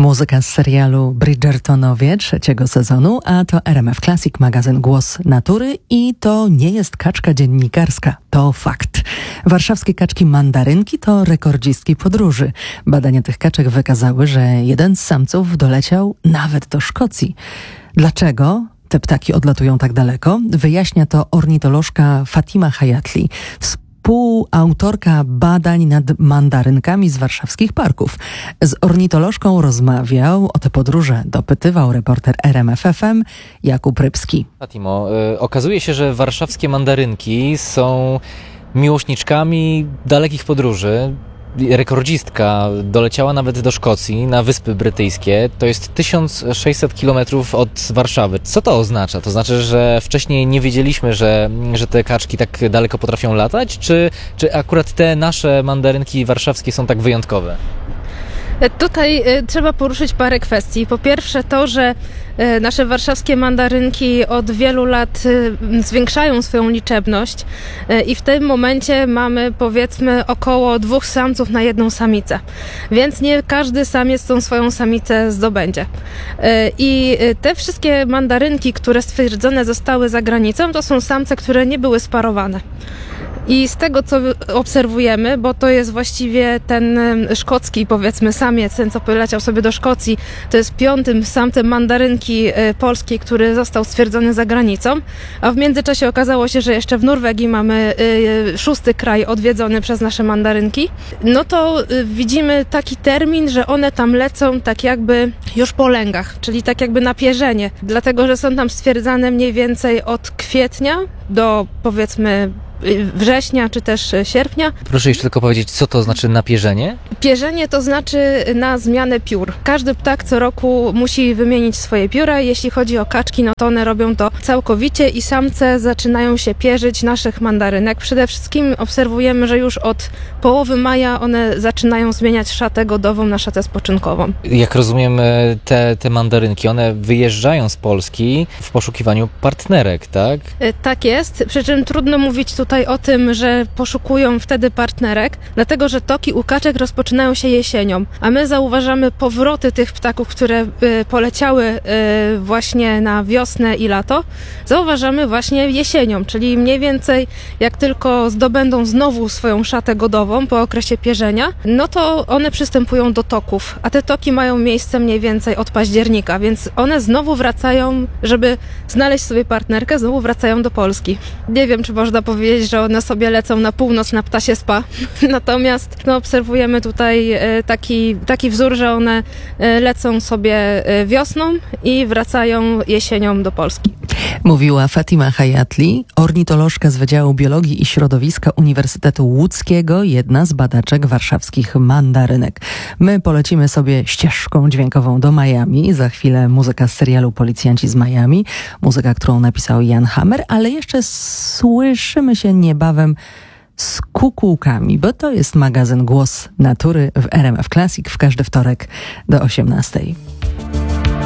Muzyka z serialu Bridgertonowie trzeciego sezonu, a to RMF Classic, magazyn Głos Natury i to nie jest kaczka dziennikarska, to fakt. Warszawskie kaczki mandarynki to rekordzistki podróży. Badania tych kaczek wykazały, że jeden z samców doleciał nawet do Szkocji. Dlaczego te ptaki odlatują tak daleko? Wyjaśnia to ornitolożka Fatima Hayatli, współautorka badań nad mandarynkami z warszawskich parków. Z ornitolożką rozmawiał, o te podróże dopytywał reporter RMF FM Jakub Rybski. Fatimo, okazuje się, że warszawskie mandarynki są miłośniczkami dalekich podróży. Rekordzistka doleciała nawet do Szkocji, na Wyspy Brytyjskie. To jest 1600 km od Warszawy. Co to oznacza? To znaczy, że wcześniej nie wiedzieliśmy, że te kaczki tak daleko potrafią latać? Czy akurat te nasze mandarynki warszawskie są tak wyjątkowe? Tutaj trzeba poruszyć parę kwestii. Po pierwsze to, że nasze warszawskie mandarynki od wielu lat zwiększają swoją liczebność i w tym momencie mamy powiedzmy około 2 samców na 1 samicę. Więc nie każdy samiec tą swoją samicę zdobędzie. I te wszystkie mandarynki, które stwierdzone zostały za granicą, to są samce, które nie były sparowane. I z tego, co obserwujemy, bo to jest właściwie ten szkocki, powiedzmy, samiec, ten, co poleciał sobie do Szkocji, to jest 5. samcem mandarynki polskiej, który został stwierdzony za granicą, a w międzyczasie okazało się, że jeszcze w Norwegii mamy 6. kraj odwiedzony przez nasze mandarynki. No to widzimy taki termin, że one tam lecą tak jakby już po lęgach, czyli tak jakby na pierzenie, dlatego, że są tam stwierdzane mniej więcej od kwietnia do, powiedzmy, września czy też sierpnia. Proszę jeszcze tylko powiedzieć, co to znaczy napierzenie? Pierzenie to znaczy na zmianę piór. Każdy ptak co roku musi wymienić swoje pióra. Jeśli chodzi o kaczki, no to one robią to całkowicie i samce zaczynają się pierzyć naszych mandarynek. Przede wszystkim obserwujemy, że już od połowy maja one zaczynają zmieniać szatę godową na szatę spoczynkową. Jak rozumiem, te mandarynki, one wyjeżdżają z Polski w poszukiwaniu partnerek, tak? Tak jest, przy czym trudno mówić tutaj o tym, że poszukują wtedy partnerek, dlatego że toki u kaczek rozpoczynają się jesienią, a my zauważamy powroty tych ptaków, które poleciały właśnie na wiosnę i lato, zauważamy właśnie jesienią, czyli mniej więcej jak tylko zdobędą znowu swoją szatę godową po okresie pierzenia, no to one przystępują do toków, a te toki mają miejsce mniej więcej od października, więc one znowu wracają, żeby znaleźć sobie partnerkę, znowu wracają do Polski. Nie wiem, czy można powiedzieć, że one sobie lecą na północ na ptasie spa. Natomiast obserwujemy tutaj taki wzór, że one lecą sobie wiosną i wracają jesienią do Polski. Mówiła Fatima Hayatli, ornitolożka z Wydziału Biologii i Środowiska Uniwersytetu Łódzkiego, jedna z badaczek warszawskich mandarynek. My polecimy sobie ścieżką dźwiękową do Miami. Za chwilę muzyka z serialu Policjanci z Miami. Muzyka, którą napisał Jan Hammer, ale jeszcze słyszymy się niebawem z kukułkami, bo to jest magazyn Głos Natury w RMF Classic w każdy wtorek do 18:00.